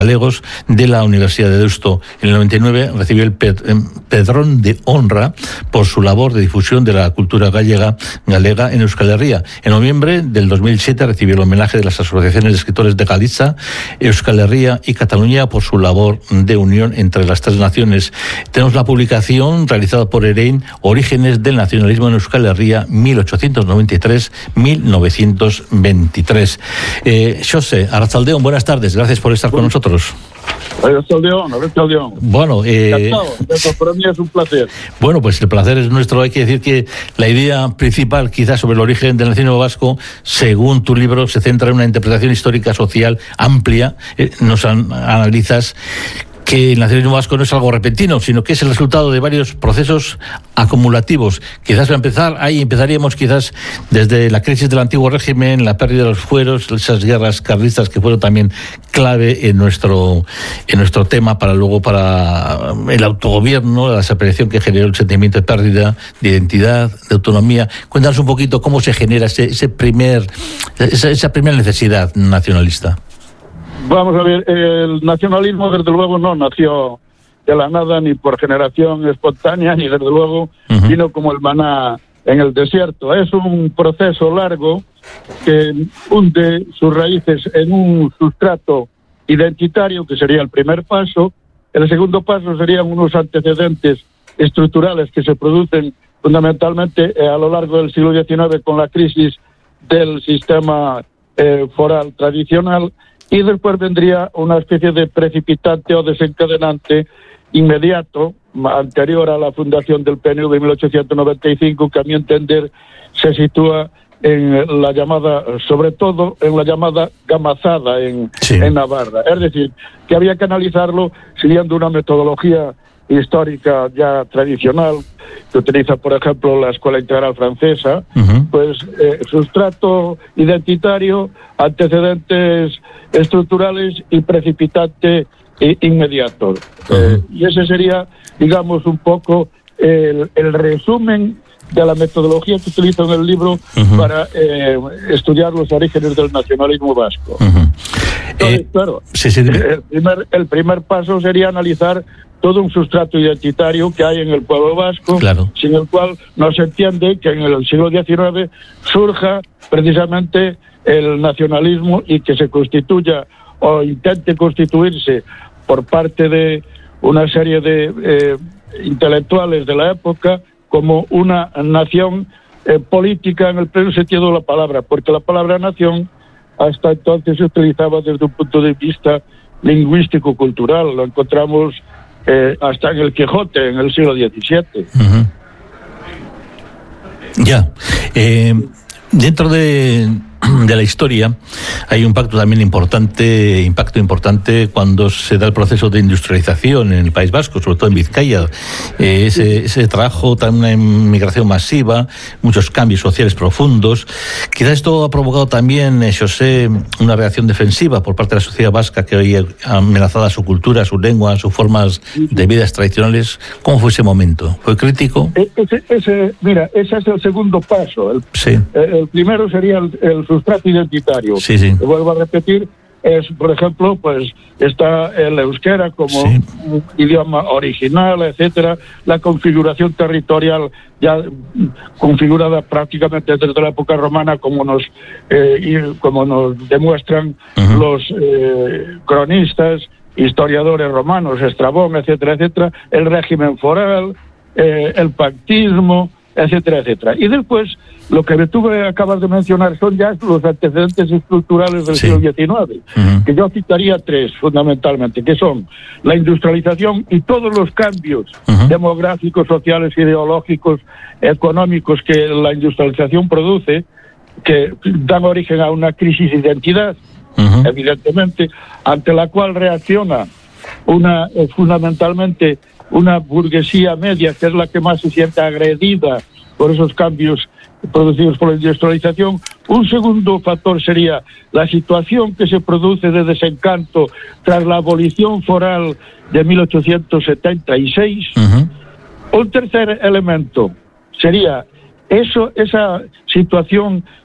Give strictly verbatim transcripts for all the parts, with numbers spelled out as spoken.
galegos de la Universidad de Deusto. En el noventa y nueve recibió el Pedrón de Honra por su labor de difusión de la cultura gallega, galega en Euskal Herria. En noviembre del dos mil siete recibió el homenaje de las asociaciones de escritores de Galicia, Euskal Herria y Cataluña por su labor de unión entre las tres naciones. Tenemos la publicación realizada por Erein, Orígenes del nacionalismo en Euskal Herria, mil ochocientos noventa y tres a mil novecientos veintitrés. Eh, Xosé Arratsaldeon, buenas tardes, gracias por estar con nosotros. Arratsaldeon, Arratsaldeon. Bueno, eh, Encantado, para mí es un placer. Bueno, pues el placer es nuestro. Hay que decir que la idea principal, quizás sobre el origen del nacionalismo vasco, según tu libro, se centra en una interpretación histórica social amplia. Eh, nos an- analizas que el nacionalismo vasco no es algo repentino, sino que es el resultado de varios procesos acumulativos. Quizás para empezar, ahí empezaríamos quizás desde la crisis del antiguo régimen, la pérdida de los fueros, esas guerras carlistas que fueron también clave en nuestro en nuestro tema, para luego para el autogobierno, la desaparición que generó el sentimiento de pérdida de identidad, de autonomía. Cuéntanos un poquito cómo se genera ese, ese primer esa, esa primera necesidad nacionalista. Vamos a ver, el nacionalismo desde luego no nació de la nada, ni por generación espontánea, ni desde luego uh-huh. vino como el maná en el desierto. Es un proceso largo que hunde sus raíces en un sustrato identitario, que sería el primer paso. El segundo paso serían unos antecedentes estructurales que se producen fundamentalmente a lo largo del siglo diecinueve con la crisis del sistema eh, foral tradicional. Y después vendría una especie de precipitante o desencadenante inmediato, anterior a la fundación del P N V en mil ochocientos noventa y cinco, que a mi entender se sitúa en la llamada, sobre todo en la llamada gamazada en, sí. en Navarra. Es decir, que había que analizarlo siguiendo una metodología histórica ya tradicional, que utiliza, por ejemplo, la Escuela Integral Francesa, uh-huh. pues eh, sustrato identitario, antecedentes estructurales y precipitante e inmediato. Uh-huh. Eh, y ese sería, digamos, un poco el, el resumen de la metodología que utilizo en el libro uh-huh. para eh, estudiar los orígenes del nacionalismo vasco. Uh-huh. Entonces, eh, claro, sí, sí, el, primer, el primer paso sería analizar todo un sustrato identitario que hay en el pueblo vasco, claro. sin el cual no se entiende que en el siglo diecinueve surja precisamente el nacionalismo y que se constituya o intente constituirse por parte de una serie de eh, intelectuales de la época como una nación eh, política en el pleno sentido de la palabra, porque la palabra nación hasta entonces se utilizaba desde un punto de vista lingüístico-cultural. Lo encontramos Eh, hasta en el Quijote, en el siglo diecisiete. Uh-huh. Ya. Eh, dentro de, de la historia hay un pacto también importante, impacto importante cuando se da el proceso de industrialización en el País Vasco, sobre todo en Vizcaya. Eh, ese, ese trabajo, también una inmigración masiva, muchos cambios sociales profundos. Quizás esto ha provocado también, eh, Xosé, una reacción defensiva por parte de la sociedad vasca, que hoy ha amenazada su cultura, su lengua, sus formas de vida tradicionales. ¿Cómo fue ese momento? ¿Fue crítico? Ese, ese, mira, ese es el segundo paso. El, sí. el primero sería el, el sustrato identitario. Sí, sí. Vuelvo a repetir, es, por ejemplo, pues está el euskera como sí. un idioma original, etcétera, la configuración territorial ya configurada prácticamente desde la época romana, como nos eh, y como nos demuestran uh-huh. los eh, cronistas, historiadores romanos, Estrabón, etcétera, etcétera, el régimen foral, eh, el pactismo, etcétera, etcétera. Y después, lo que tú acabas de mencionar son ya los antecedentes estructurales del sí. siglo diecinueve, uh-huh. que yo citaría tres, fundamentalmente, que son la industrialización y todos los cambios uh-huh. demográficos, sociales, ideológicos, económicos que la industrialización produce, que dan origen a una crisis de identidad, uh-huh. evidentemente, ante la cual reacciona una eh, fundamentalmente una burguesía media, que es la que más se siente agredida por esos cambios producidos por la industrialización. Un segundo factor sería la situación que se produce de desencanto tras la abolición foral de mil ochocientos setenta y seis. Uh-huh. Un tercer elemento sería eso, esa situación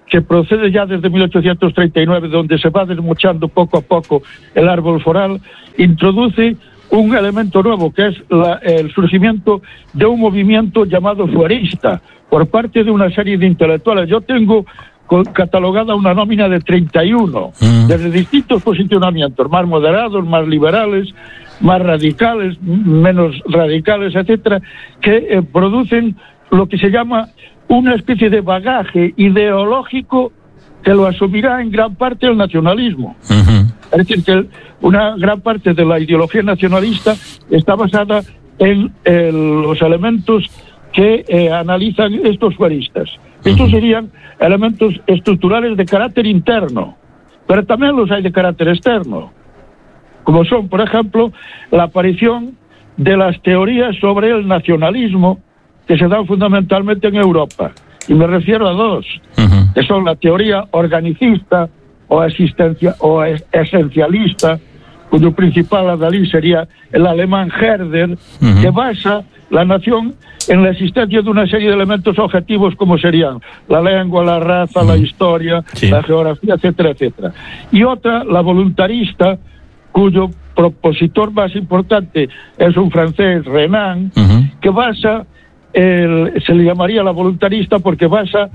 que procede ya desde mil ochocientos treinta y nueve, donde se va desmochando poco a poco el árbol foral, introduce un elemento nuevo, que es la, el surgimiento de un movimiento llamado fuerista, por parte de una serie de intelectuales. Yo tengo catalogada una nómina de treinta y uno, mm. desde distintos posicionamientos, más moderados, más liberales, más radicales, menos radicales, etcétera, que eh, producen lo que se llama una especie de bagaje ideológico que lo asumirá en gran parte el nacionalismo. Uh-huh. Es decir, que una gran parte de la ideología nacionalista está basada en eh, los elementos que eh, analizan estos fueristas. Uh-huh. Estos serían elementos estructurales de carácter interno, pero también los hay de carácter externo, como son, por ejemplo, la aparición de las teorías sobre el nacionalismo que se dan fundamentalmente en Europa. Y me refiero a dos, uh-huh. que son la teoría organicista o, existencia, o es, esencialista, cuyo principal adalid sería el alemán Herder, uh-huh. que basa la nación en la existencia de una serie de elementos objetivos como serían la lengua, la raza, uh-huh. la historia, sí. la geografía, etcétera, etcétera. Y otra, la voluntarista, cuyo propositor más importante es un francés, Renan, uh-huh. que basa, el, se le llamaría la voluntarista porque basa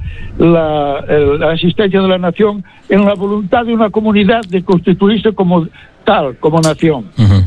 la, el, la existencia de la nación en la voluntad de una comunidad de constituirse como tal, como nación. Uh-huh.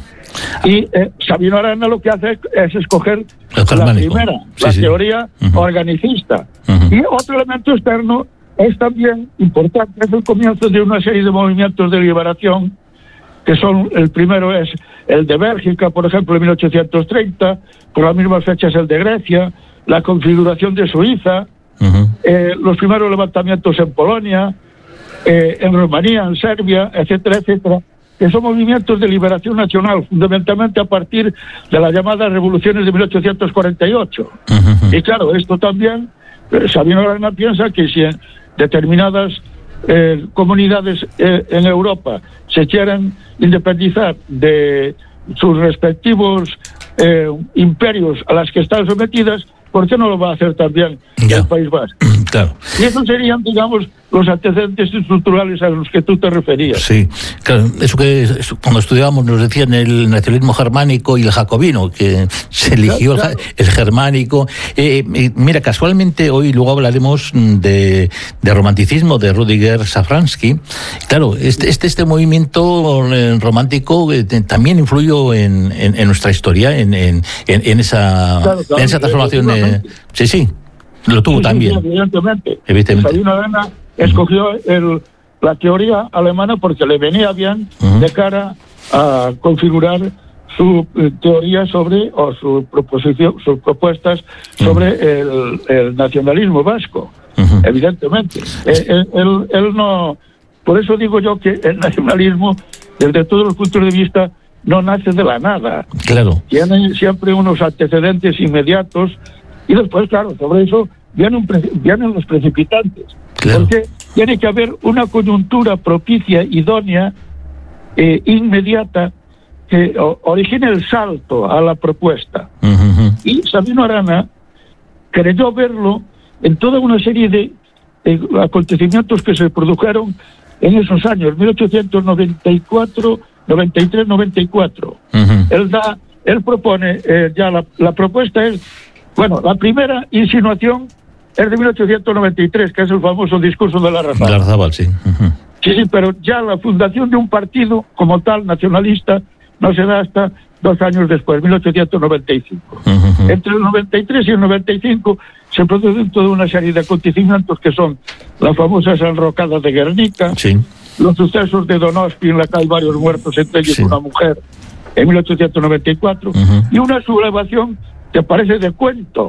Y eh, Sabino Arana lo que hace es escoger la primera, sí, la sí. teoría uh-huh. organicista. Uh-huh. Y otro elemento externo es también importante, es el comienzo de una serie de movimientos de liberación, que son, el primero es el de Bélgica, por ejemplo, en mil ochocientos treinta, por las mismas fechas el de Grecia, la configuración de Suiza, uh-huh. eh, los primeros levantamientos en Polonia, eh, en Rumanía, en Serbia, etcétera, etcétera, que son movimientos de liberación nacional, fundamentalmente a partir de las llamadas revoluciones de mil ochocientos cuarenta y ocho. Uh-huh. Y claro, esto también, eh, Sabino Arana piensa que si en determinadas eh, comunidades eh, en Europa se quieren independizar de sus respectivos eh, imperios a las que están sometidas, ¿por qué no lo va a hacer también ya. el País Vasco? Claro. Y esos serían, digamos, los antecedentes estructurales a los que tú te referías. Sí, claro, eso que eso, cuando estudiábamos nos decían el nacionalismo germánico y el jacobino, que se eligió claro, claro. el, el germánico. Eh, eh, mira, casualmente hoy luego hablaremos de, de romanticismo, de Rudiger Safransky. Claro, este este, este movimiento romántico eh, también influyó en, en, en nuestra historia, en, en, en, esa, claro, claro, en esa transformación. Eh, sí, sí. Lo tuvo sí, también. Sí, evidentemente. evidentemente. Sabino Arana escogió el, la teoría alemana porque le venía bien uh-huh. de cara a configurar su eh, teoría sobre, o su proposición, sus propuestas sobre uh-huh. el, el nacionalismo vasco, uh-huh. evidentemente. Eh, él, él, él no, por eso digo yo que el nacionalismo, desde todos los puntos de vista, no nace de la nada. Claro. Tiene siempre unos antecedentes inmediatos. Y después, claro, sobre eso vienen, un pre- vienen los precipitantes. Claro. Porque tiene que haber una coyuntura propicia, idónea, eh, inmediata, que o- origine el salto a la propuesta. Uh-huh. Y Sabino Arana creyó verlo en toda una serie de, de acontecimientos que se produjeron en esos años, mil ochocientos noventa y cuatro, noventa y tres, noventa y cuatro. Uh-huh. Él da, él propone, eh, ya la, la propuesta es. Bueno, la primera insinuación es de mil ochocientos noventa y tres, que es el famoso discurso de Larrazábal. Larrazábal, sí. Uh-huh. Sí, sí, pero ya la fundación de un partido como tal, nacionalista, no se da hasta dos años después, mil ochocientos noventa y cinco. Uh-huh. Entre el noventa y tres y el noventa y cinco se producen toda una serie de acontecimientos que son las famosas enrocadas de Guernica, sí. los sucesos de Donosti, en la que hay varios muertos, entre ellos sí. una mujer, en mil ochocientos noventa y cuatro, uh-huh. y una sublevación que parece de cuento,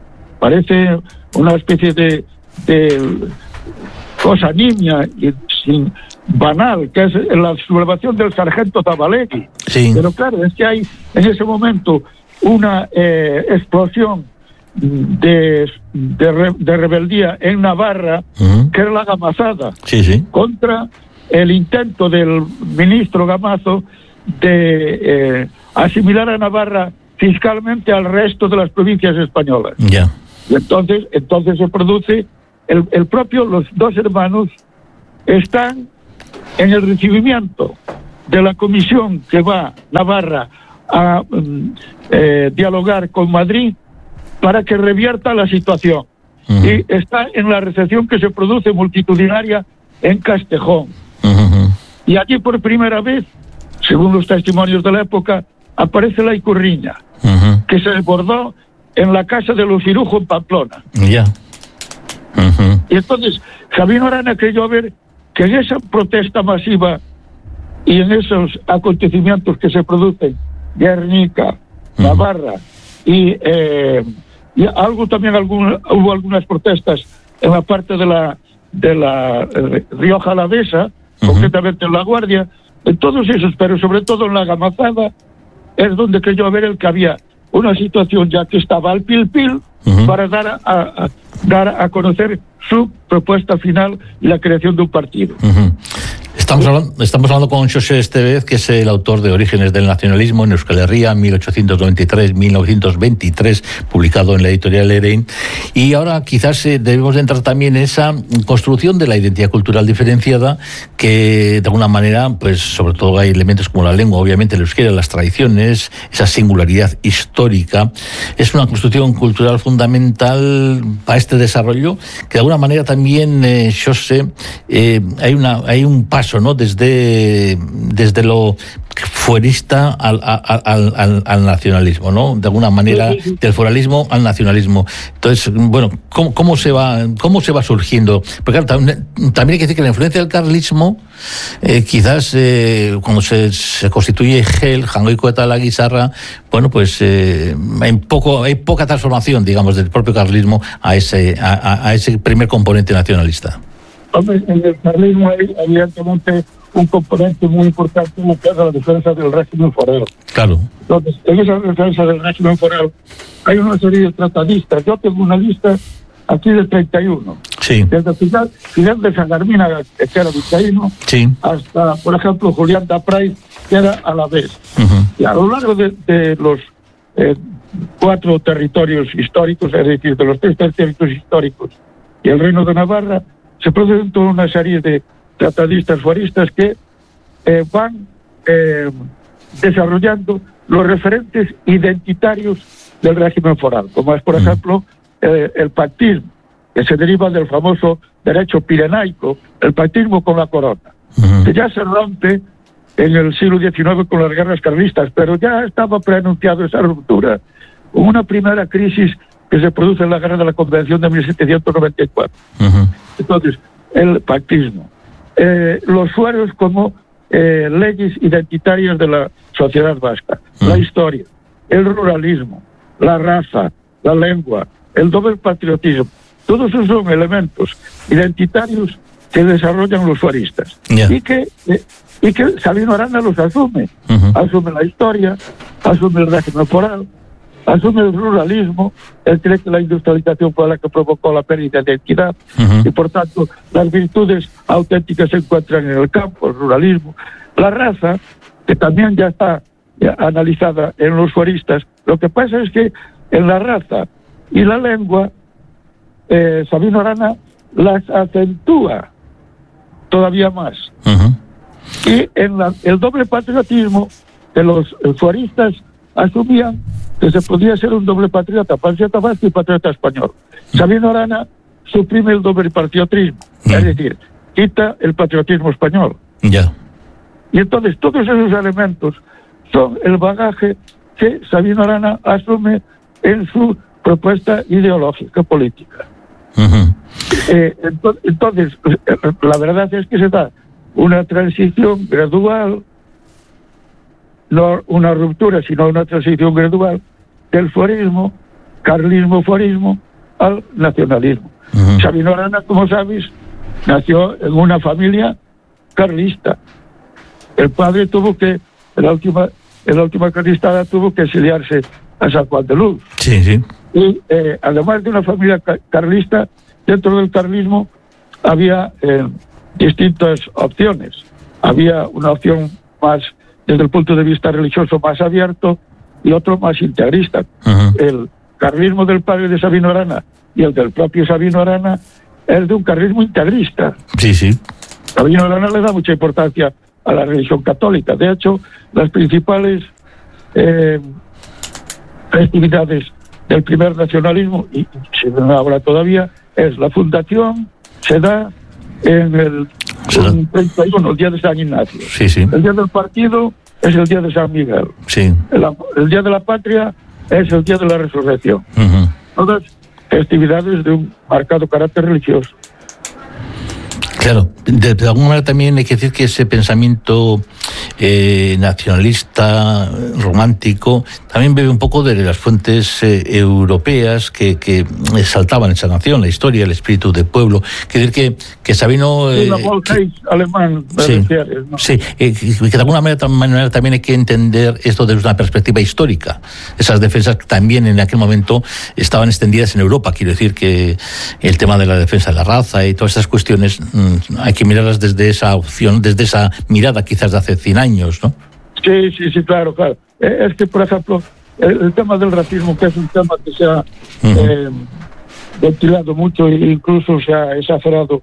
parece una especie de, de cosa nimia y sin, banal, que es la sublevación del sargento Zabalegui. Sí. Pero claro, es que hay en ese momento una eh, explosión de, de, re, de rebeldía en Navarra, uh-huh. que es la Gamazada, sí, sí. contra el intento del ministro Gamazo de eh, asimilar a Navarra fiscalmente al resto de las provincias españolas. Yeah. Y entonces, entonces se produce el, el propio, los dos hermanos están en el recibimiento de la comisión que va a Navarra a eh, dialogar con Madrid para que revierta la situación. Uh-huh. Y está en la recepción que se produce multitudinaria en Castejón. Uh-huh. Y allí por primera vez, según los testimonios de la época, aparece la icurriña, uh-huh. que se desbordó en la casa de los Cirujo en Pamplona. Ya. Yeah. Uh-huh. Y entonces Sabino Arana creyó ver que en esa protesta masiva y en esos acontecimientos que se producen, Guernica, uh-huh. Navarra, y, eh, y algo también algún, hubo algunas protestas en la parte de la de la eh, Rioja Alavesa, uh-huh. concretamente en La Guardia, en todos esos, pero sobre todo en la Gamazada, es donde creyó ver el que había una situación ya que estaba al pil pil uh-huh. para dar a, a, a dar a conocer su propuesta final y la creación de un partido. Uh-huh. Estamos hablando, estamos hablando con Xosé Estevez, que es el autor de Orígenes del Nacionalismo en Euskal Herria, mil ochocientos noventa y tres a mil novecientos veintitrés, publicado en la editorial Erein. Y ahora quizás eh, debemos de entrar también en esa construcción de la identidad cultural diferenciada, que de alguna manera, pues sobre todo hay elementos como la lengua, obviamente el euskera, las tradiciones, esa singularidad histórica. Es una construcción cultural fundamental para este desarrollo, que de alguna manera también, eh, Xosé, eh, hay, una, hay un paso, ¿no? Desde, desde lo fuerista al, al, al, al nacionalismo, ¿no? De alguna manera, del foralismo al nacionalismo. Entonces, bueno, ¿cómo, cómo se va cómo se va surgiendo? Porque claro, también, también hay que decir que la influencia del carlismo, eh, quizás eh, cuando se, se constituye Gel, Jangoiko eta la Guisarra, bueno, pues eh, hay, poco, hay poca transformación, digamos, del propio carlismo a ese, a, a ese primer componente nacionalista. Hombre, en el carlismo hay evidentemente un componente muy importante en lo que es la defensa del régimen foral. Claro. Entonces, en esa defensa del régimen foral hay una serie de tratadistas. Yo tengo una lista aquí de treinta y uno. Sí. Desde Fidel, Fidel de Sangarmina, que era vizcaíno, sí. hasta, por ejemplo, Julián Dapray, que era alavés. Uh-huh. Y a lo largo de, de los eh, cuatro territorios históricos, es decir, de los tres territorios históricos y el Reino de Navarra, se producen toda una serie de tratadistas fueristas que eh, van eh, desarrollando los referentes identitarios del régimen foral, como es, por mm. ejemplo, eh, el pactismo, que se deriva del famoso derecho pirenaico, el pactismo con la corona, mm. que ya se rompe en el siglo diecinueve con las guerras carlistas, pero ya estaba preanunciado esa ruptura, con una primera crisis que se produce en la guerra de la Convención de mil setecientos noventa y cuatro. Uh-huh. Entonces, el pactismo, eh, los fueros como eh, leyes identitarias de la sociedad vasca, uh-huh. la historia, el ruralismo, la raza, la lengua, el doble patriotismo, todos esos son elementos identitarios que desarrollan los fueristas. Yeah. Y que eh, y que Sabino Arana los asume. Uh-huh. Asume la historia, asume el régimen foral, asume el ruralismo, él cree que la industrialización fue la que provocó la pérdida de identidad uh-huh. y por tanto las virtudes auténticas se encuentran en el campo, el ruralismo. La raza, que también ya está ya analizada en los fueristas, lo que pasa es que en la raza y la lengua eh, Sabino Arana las acentúa todavía más. Uh-huh. Y en la, el doble patriotismo que los fueristas asumían que se podía ser un doble patriota, patriota vasco y patriota español. Sabino Arana suprime el doble patriotismo, mm. es decir, quita el patriotismo español. Ya. Yeah. Y entonces todos esos elementos son el bagaje que Sabino Arana asume en su propuesta ideológica política. Uh-huh. Eh, ento- entonces, la verdad es que se da una transición gradual, no una ruptura, sino una transición gradual del forismo, carlismo-forismo, al nacionalismo. Uh-huh. Sabino Arana, como sabes, nació en una familia carlista. El padre tuvo que, en la última, en la última carlistada, tuvo que exiliarse a San Juan de Luz. Sí, sí. Y eh, además de una familia car- carlista, dentro del carlismo había eh, distintas opciones. Había una opción más desde el punto de vista religioso más abierto y otro más integrista. Uh-huh. El carlismo del padre de Sabino Arana y el del propio Sabino Arana es de un carlismo integrista. Sí, sí. Sabino Arana le da mucha importancia a la religión católica. De hecho, las principales eh, festividades del primer nacionalismo, y se habla todavía, es la fundación, se da en el treinta y uno, el día de San Ignacio. Sí, sí. El día del partido es el día de San Miguel. Sí. El, el día de la patria es el día de la resurrección. Uh-huh. Todas festividades de un marcado carácter religioso. Claro, de, de alguna manera también hay que decir que ese pensamiento eh, nacionalista, romántico, también bebe un poco de las fuentes eh, europeas que, que exaltaban esa nación, la historia, el espíritu del pueblo. Quiere decir que, que Sabino... Eh, que, alemán, sí, decir, ¿no? sí eh, que de alguna manera, manera también hay que entender esto desde una perspectiva histórica. Esas defensas que también en aquel momento estaban extendidas en Europa. Quiero decir que el tema de la defensa de la raza y todas estas cuestiones mmm, hay que mirarlas desde esa opción, desde esa mirada quizás de hace cien años, ¿no? Sí, sí, sí, claro, claro. Es que, por ejemplo, el, el tema del racismo, que es un tema que se ha uh-huh. eh, ventilado mucho e incluso se ha exagerado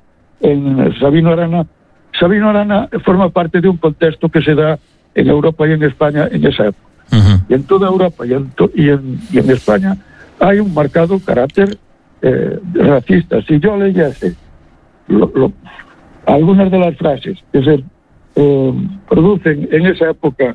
en Sabino Arana. Sabino Arana forma parte de un contexto que se da en Europa y en España en esa época. Uh-huh. Y en toda Europa y en, to- y en, y en España hay un marcado carácter eh, racista. Si yo leyese lo, lo, algunas de las frases que se eh, producen en esa época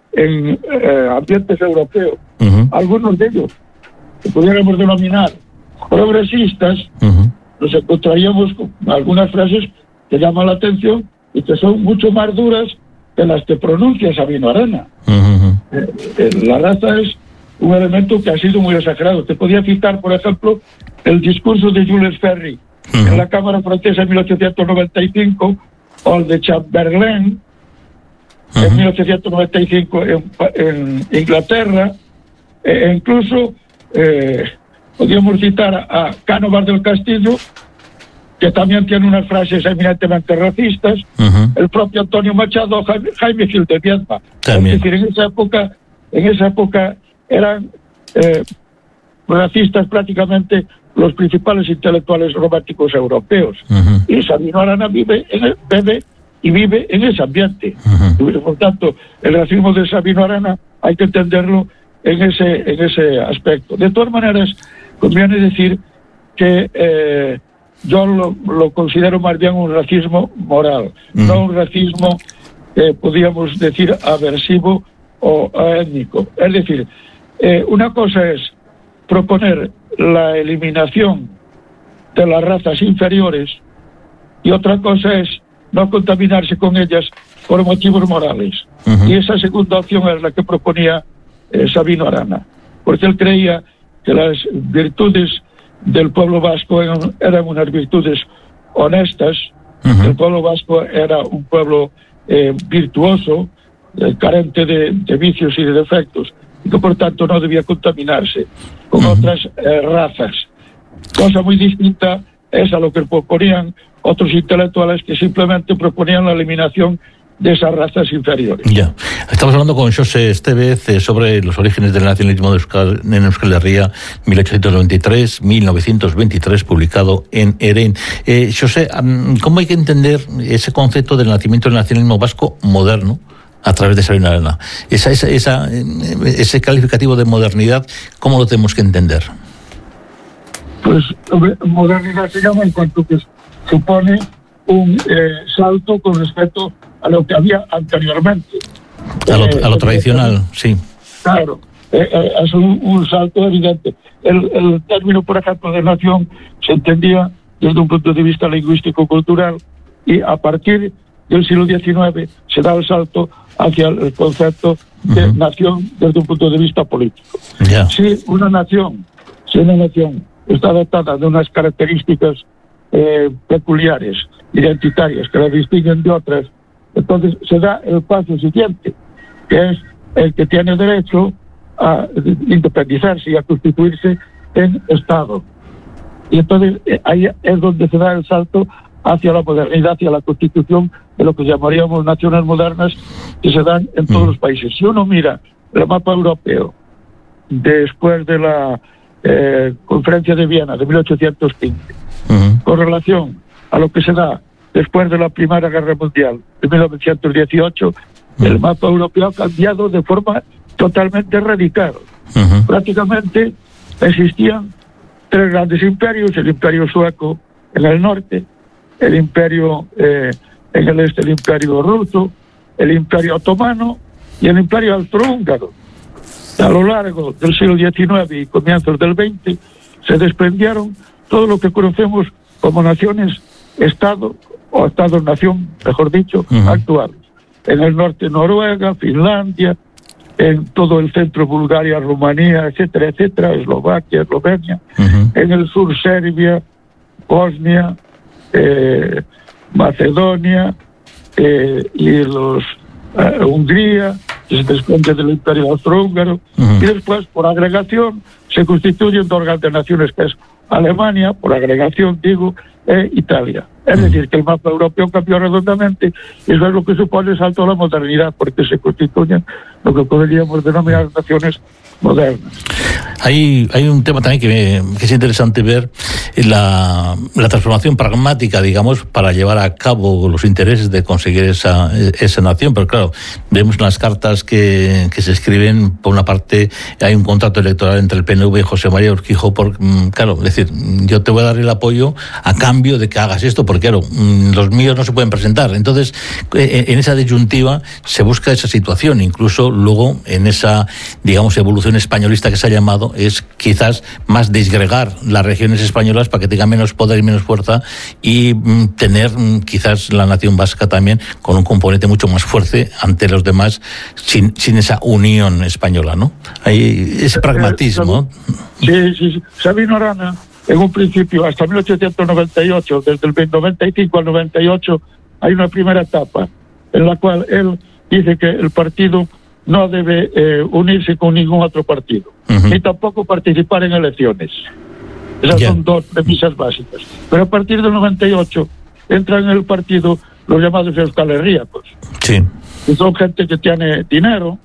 en eh, ambientes europeos, uh-huh. algunos de ellos que pudiéramos denominar progresistas, uh-huh. nos encontraríamos con algunas frases que llaman la atención y que son mucho más duras que las que pronuncia Sabino Arana. Uh-huh. Eh, eh, la raza es un elemento que ha sido muy exagerado. Te podía citar, por ejemplo, el discurso de Jules Ferry uh-huh. en la Cámara Francesa en mil ochocientos noventa y cinco, o el de Chamberlain uh-huh. en mil ochocientos noventa y cinco en, en Inglaterra, e incluso eh, podríamos citar a, a Cánovas del Castillo, que también tiene unas frases eminentemente racistas, uh-huh. el propio Antonio Machado, Jaime, Jaime Gil de Viedma. Es decir, en esa época, en esa época eran eh, racistas prácticamente los principales intelectuales románticos europeos. Uh-huh. Y Sabino Arana vive, en el, vive y vive en ese ambiente. Uh-huh. Por tanto, el racismo de Sabino Arana hay que entenderlo en ese, en ese aspecto. De todas maneras, conviene decir que eh, yo lo, lo considero más bien un racismo moral, uh-huh. no un racismo que eh, podríamos decir aversivo o étnico. Es decir, eh, una cosa es proponer la eliminación de las razas inferiores y otra cosa es no contaminarse con ellas por motivos morales. Uh-huh. Y esa segunda opción es la que proponía eh, Sabino Arana, porque él creía que las virtudes del pueblo vasco eran, eran unas virtudes honestas. Uh-huh. El pueblo vasco era un pueblo eh, virtuoso, eh, carente de, de vicios y de defectos, y que por tanto no debía contaminarse con uh-huh. otras eh, razas. Cosa muy distinta es a lo que proponían otros intelectuales que simplemente proponían la eliminación de esas razas inferiores. Ya. Estamos hablando con Xosé Estévez eh, sobre los orígenes del nacionalismo de Euskal, en Euskal Herria, mil ochocientos noventa y tres a mil novecientos veintitrés, publicado en Eren. Eh, Xosé, ¿cómo hay que entender ese concepto del nacimiento del nacionalismo vasco moderno a través de Sabino Arana? Esa, esa, esa, ese calificativo de modernidad, ¿cómo lo tenemos que entender? Pues modernidad se llama en cuanto que supone un eh, salto con respecto a lo que había anteriormente. A lo, eh, a lo tradicional, sí. Claro, eh, eh, es un, un salto evidente. El, el término, por ejemplo, de nación se entendía desde un punto de vista lingüístico-cultural y a partir del siglo diecinueve se da el salto hacia el concepto de uh-huh. nación desde un punto de vista político. Yeah. Si una nación, si una nación está dotada de unas características eh, peculiares, identitarias, que la distinguen de otras, entonces se da el paso siguiente, que es el que tiene derecho a independizarse y a constituirse en Estado. Y entonces ahí es donde se da el salto hacia la modernidad, hacia la constitución de lo que llamaríamos naciones modernas, que se dan en todos mm. los países. Si uno mira el mapa europeo después de la eh, conferencia de Viena de mil ochocientos quince uh-huh. con relación a lo que se da después de la Primera Guerra Mundial de mil novecientos dieciocho, uh-huh. el mapa europeo ha cambiado de forma totalmente radical. Uh-huh. Prácticamente existían tres grandes imperios: el imperio sueco en el norte, el imperio eh, en el este, el imperio ruso, el imperio otomano y el imperio austrohúngaro. A lo largo del siglo diecinueve y comienzos del veinte se desprendieron todo lo que conocemos como naciones-estado o estados-nación, mejor dicho, uh-huh. actuales. En el norte Noruega, Finlandia, en todo el centro Bulgaria, Rumanía, etcétera, etcétera, Eslovaquia, Eslovenia, uh-huh. en el sur Serbia, Bosnia, eh, Macedonia eh, y los eh, Hungría, que se desprende del imperio austrohúngaro, uh-huh. y después, por agregación, se constituyen dos grandes naciones, que es Alemania, por agregación, digo, e Italia. Es uh-huh. decir, que el mapa europeo cambió redondamente, y eso es lo que supone el salto a la modernidad, porque se constituyen lo que podríamos denominar naciones modernas. Hay, hay un tema también que, me, que es interesante ver, la, la transformación pragmática, digamos, para llevar a cabo los intereses de conseguir esa, esa nación. Pero claro, vemos en las cartas que, que se escriben, por una parte hay un contrato electoral entre el P N V y José María Urquijo, por, claro, es decir, yo te voy a dar el apoyo a cambio de que hagas esto, porque claro, los míos no se pueden presentar. Entonces, en esa disyuntiva se busca esa situación. Incluso luego, en esa, digamos, evolución españolista que se ha llamado, es quizás más disgregar las regiones españolas para que tengan menos poder y menos fuerza, y mm, tener mm, quizás la nación vasca también con un componente mucho más fuerte ante los demás, sin, sin esa unión española, ¿no? Hay ese pragmatismo. Sí, sí, sí. Sabino Arana, en un principio, hasta mil ochocientos noventa y ocho, desde el noventa y cinco al noventa y ocho, hay una primera etapa en la cual él dice que el partido no debe eh, unirse con ningún otro partido, uh-huh. ni tampoco participar en elecciones. Esas yeah. son dos premisas básicas. Pero a partir del noventa y ocho entran en el partido los llamados euskalherriacos, sí. que son gente que tiene dinero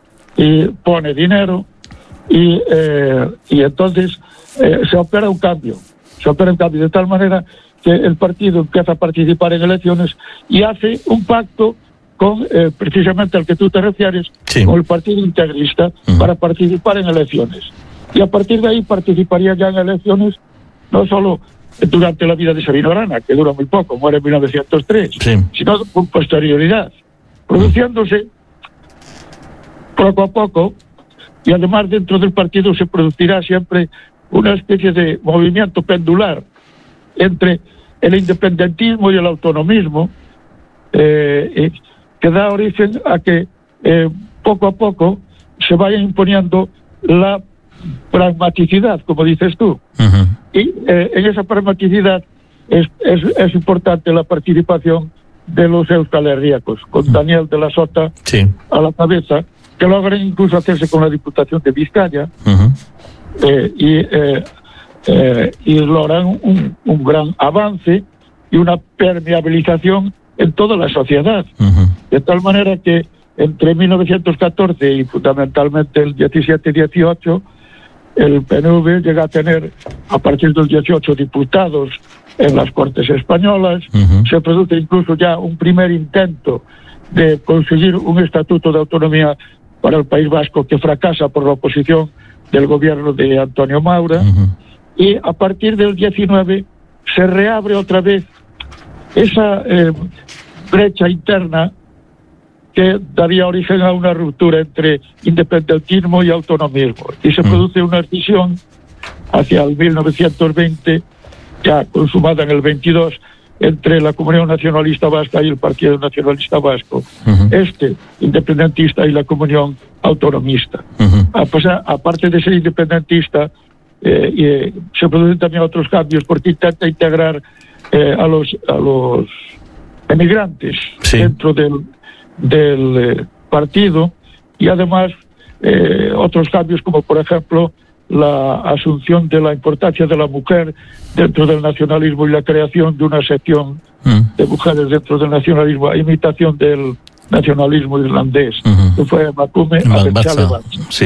y pone dinero, y, eh, y entonces eh, se opera un cambio, se opera un cambio de tal manera que el partido empieza a participar en elecciones y hace un pacto con eh, precisamente al que tú te refieres, sí. con el Partido Integrista, uh-huh. para participar en elecciones. Y a partir de ahí participaría ya en elecciones, no solo durante la vida de Sabino Arana, que dura muy poco, muere en mil novecientos tres, sí. sino con posterioridad, produciéndose poco a poco, y además dentro del partido se producirá siempre una especie de movimiento pendular entre el independentismo y el autonomismo, eh, eh, que da origen a que eh, poco a poco se vaya imponiendo la pragmaticidad, como dices tú. Uh-huh. Y eh, en esa pragmaticidad es, es, es importante la participación de los euskalherriacos, con uh-huh. Daniel de la Sota sí. a la cabeza, que logran incluso hacerse con la Diputación de Vizcaya, uh-huh. eh, y, eh, eh, y logran un, un gran avance y una permeabilización en toda la sociedad. Uh-huh. De tal manera que entre mil novecientos catorce y fundamentalmente el diecisiete dieciocho, el P N V llega a tener a partir del dieciocho diputados en las Cortes Españolas. Uh-huh. Se produce incluso ya un primer intento de conseguir un estatuto de autonomía para el País Vasco, que fracasa por la oposición del gobierno de Antonio Maura. Uh-huh. Y a partir del diecinueve se reabre otra vez esa eh, brecha interna que daría origen a una ruptura entre independentismo y autonomismo. Y se mm. produce una escisión hacia el mil novecientos veinte, ya consumada en el veintidós, entre la Comunión Nacionalista Vasca y el Partido Nacionalista Vasco, uh-huh. este independentista y la Comunión Autonomista. Uh-huh. A pesar, aparte de ser independentista, eh, eh, se producen también otros cambios, porque intenta integrar eh, a los a los emigrantes sí. dentro del del eh, partido, y además eh, otros cambios, como por ejemplo la asunción de la importancia de la mujer dentro del nacionalismo y la creación de una sección mm. de mujeres dentro del nacionalismo, a imitación del nacionalismo irlandés, uh-huh. que fue Macume Abenchale Bacha. sí.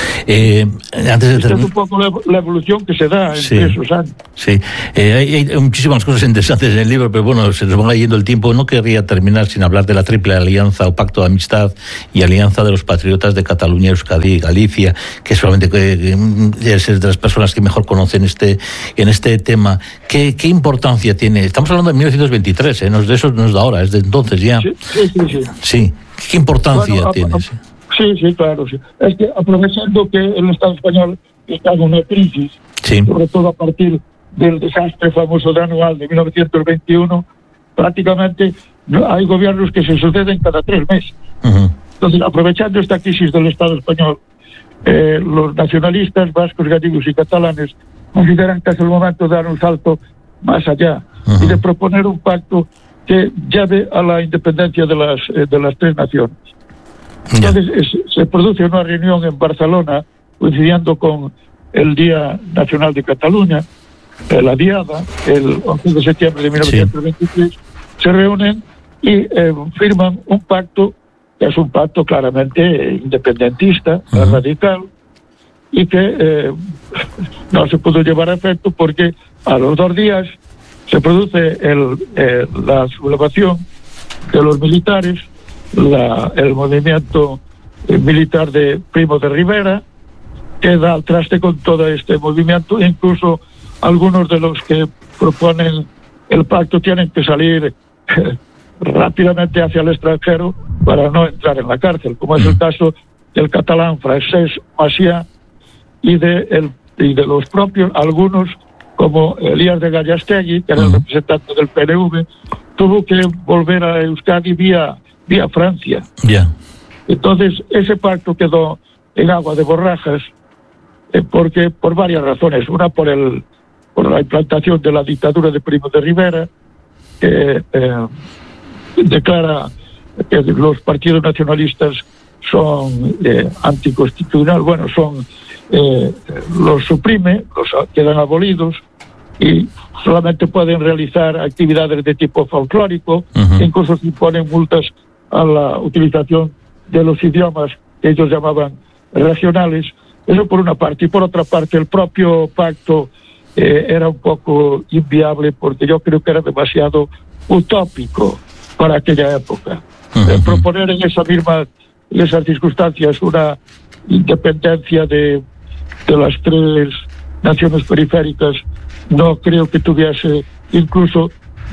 Eh, antes de terminar... Es un poco la, la evolución que se da en sí, esos años. Sí, eh, hay, hay muchísimas cosas interesantes en el libro, pero bueno, se nos va yendo el tiempo. No querría terminar sin hablar de la triple alianza o pacto de amistad y alianza de los patriotas de Cataluña, Euskadi y Galicia, que solamente que, que es de las personas que mejor conocen este en este tema. ¿Qué, qué importancia tiene? Estamos hablando de mil novecientos veintitrés, ¿eh? No es de eso, no es de ahora, es de entonces ya. Sí, sí, sí. Sí, sí. ¿Qué importancia bueno, tiene? A, a, sí, sí, claro. Sí. Es que aprovechando que el Estado español está en una crisis, sí, sobre todo a partir del desastre famoso de anual de mil novecientos veintiuno, prácticamente hay gobiernos que se suceden cada tres meses. Uh-huh. Entonces, aprovechando esta crisis del Estado español, eh, los nacionalistas vascos, gallegos y catalanes consideran que es el momento de dar un salto más allá, uh-huh, y de proponer un pacto que lleve a la independencia de las, eh, de las tres naciones. Entonces, yeah. es, se produce una reunión en Barcelona, coincidiendo con el Día Nacional de Cataluña, eh, la Diada, el once de septiembre de mil novecientos veintitrés, sí. Se reúnen y eh, firman un pacto, que es un pacto claramente independentista, uh-huh, radical, y que eh, no se pudo llevar a efecto porque a los dos días se produce el, eh, la sublevación de los militares, la, el movimiento eh, militar de Primo de Rivera, que da al traste con todo este movimiento. Incluso algunos de los que proponen el pacto tienen que salir eh, rápidamente hacia el extranjero para no entrar en la cárcel, como es el caso del catalán Francesc Macià y de, el, y de los propios, algunos como Elías de Gallastegui, que era el representante del P N V, tuvo que volver a Euskadi vía, vía Francia. Yeah. Entonces, ese pacto quedó en agua de borrajas, eh, porque por varias razones. Una, por el por la implantación de la dictadura de Primo de Rivera, que eh, declara que los partidos nacionalistas son eh, anticonstitucionales, bueno, son eh, los suprime, los quedan abolidos y solamente pueden realizar actividades de tipo folclórico, uh-huh, incluso se imponen multas a la utilización de los idiomas que ellos llamaban regionales. Eso por una parte. Y por otra parte, el propio pacto eh, era un poco inviable, porque yo creo que era demasiado utópico para aquella época. Uh-huh. Eh, proponer en esa misma, en esas circunstancias, una independencia de, de las tres naciones periféricas, no creo que tuviese, incluso,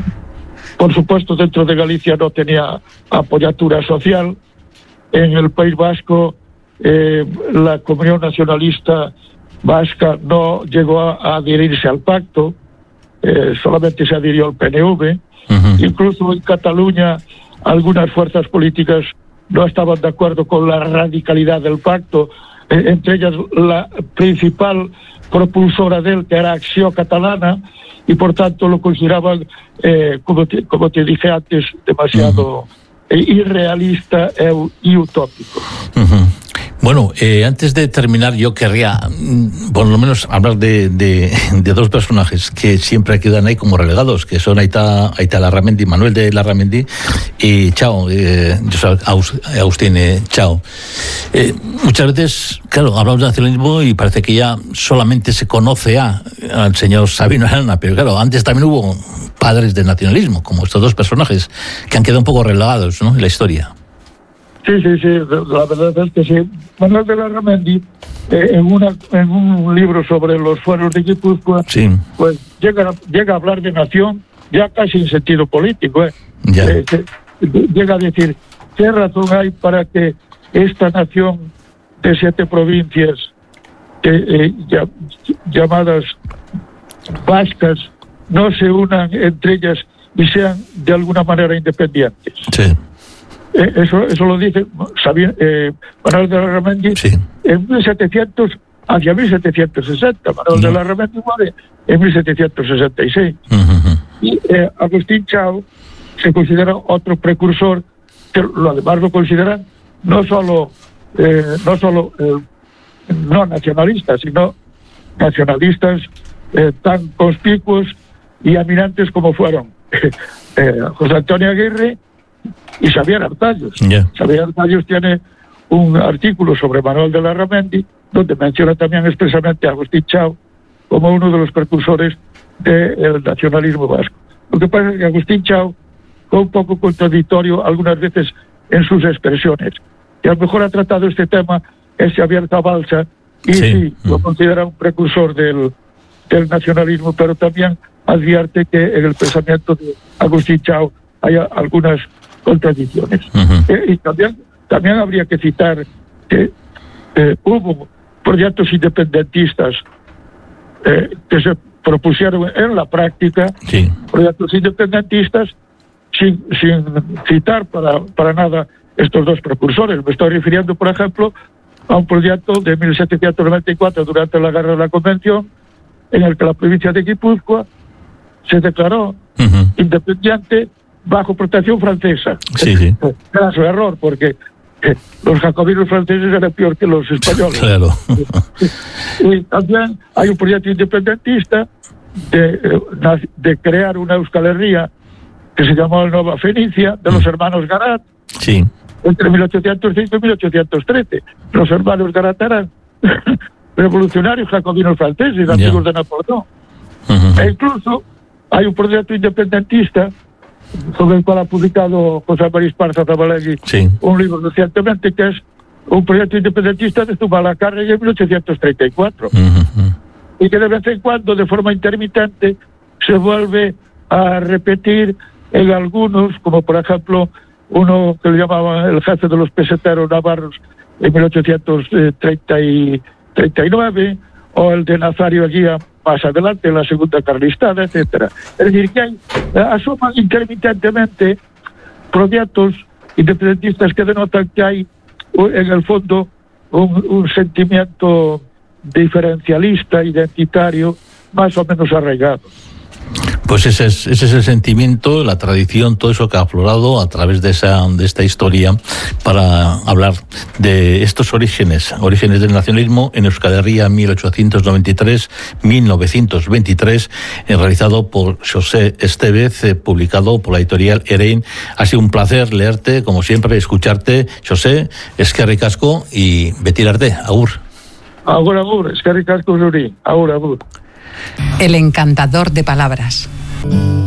por supuesto, dentro de Galicia no tenía apoyatura social. En el País Vasco, eh, la Comunión Nacionalista Vasca no llegó a, a adherirse al pacto, eh, solamente se adhirió al P N V. Uh-huh. Incluso en Cataluña, algunas fuerzas políticas no estaban de acuerdo con la radicalidad del pacto, eh, entre ellas la principal propulsora de él, que era Acció Catalana, y por tanto lo consideraban, eh, como, te, como te dije antes, demasiado uh-huh. irrealista y utópico. Uh-huh. Bueno, eh, antes de terminar, yo querría, por lo menos, hablar de, de, de dos personajes que siempre quedan ahí como relegados, que son Aita, Aita Larramendi, Manuel de Larramendi y Chao, eh, Agustín eh, Chao. Eh, muchas veces, claro, hablamos de nacionalismo y parece que ya solamente se conoce a, al señor Sabino Arana, pero claro, antes también hubo padres del nacionalismo, como estos dos personajes, que han quedado un poco relegados, ¿no?, en la historia. Sí, sí, sí, la verdad es que sí. Manuel de Larramendi, eh, en, una, en un libro sobre los fueros de Guipúzcoa, sí, pues llega, llega a hablar de nación ya casi en sentido político. ¿eh? Ya. Eh, que, llega a decir, ¿qué razón hay para que esta nación de siete provincias que, eh, ya, llamadas vascas no se unan entre ellas y sean de alguna manera independientes? Sí. Eh, eso eso lo dice Sabino, eh, Manuel de Larramendi, sí, en mil setecientos, hacia mil setecientos sesenta. Manuel no. de Larramendi muere en mil setecientos sesenta y seis. Uh-huh. Y eh, Agustín Chao se considera otro precursor, que lo además lo consideran no solo eh, no solo eh, no nacionalistas, sino nacionalistas eh, tan conspicuos y eminentes como fueron eh, José Antonio Aguirre y Xavier Artallos. Yeah. Xavier Artallos tiene un artículo sobre Manuel de Larramendi, donde menciona también expresamente a Agustín Chao como uno de los precursores del nacionalismo vasco. Lo que pasa es que Agustín Chao fue un poco contradictorio algunas veces en sus expresiones, que a lo mejor ha tratado este tema ese abierta balsa y sí, sí lo considera un precursor del, del nacionalismo, pero también advierte que en el pensamiento de Agustín Chao hay algunas contradicciones. Uh-huh. eh, y también, también habría que citar que eh, hubo proyectos independentistas eh, que se propusieron en la práctica, sí. proyectos independentistas sin, sin citar para, para nada estos dos precursores. Me estoy refiriendo, por ejemplo, a un proyecto de mil setecientos noventa y cuatro durante la Guerra de la Convención, en el que la provincia de Guipúzcoa se declaró uh-huh. independiente bajo protección francesa. Sí, sí. Era su error, porque eh, los jacobinos franceses eran peor que los españoles. Claro. Y también hay un proyecto independentista de, de crear una Euskal Herria que se llamó Nueva Fenicia, de los hermanos Garat, sí. entre mil ochocientos cinco y mil ochocientos trece. Los hermanos Garat eran revolucionarios jacobinos franceses, yeah. amigos de Napoleón. Uh-huh. E incluso hay un proyecto independentista sobre el cual ha publicado José María Esparza Zabalegui sí. un libro recientemente, que es un proyecto independentista de Zumalacárregui en mil ochocientos treinta y cuatro. Uh-huh. Y que de vez en cuando, de forma intermitente, se vuelve a repetir en algunos, como por ejemplo uno que le llamaban el jefe de los peseteros navarros en mil ochocientos treinta y nueve, o el de Nazario Eguía más adelante, en la segunda carlistada, etcétera. Es decir, que hay, eh, asoman intermitentemente proyectos independentistas que denotan que hay en el fondo un, un sentimiento diferencialista, identitario, más o menos arraigado. Pues ese es, ese es el sentimiento, la tradición, todo eso que ha aflorado a través de esa de esta historia para hablar de estos orígenes, orígenes del nacionalismo en Euskal Herria mil ochocientos noventa y tres a mil novecientos veintitrés, eh, realizado por José Estevez, eh, publicado por la editorial Erein. Ha sido un placer leerte, como siempre, escucharte, José, eskerrik asko y betirarte, agur. Agur, agur, eskerrik asko zuri, agur, agur. El encantador de palabras.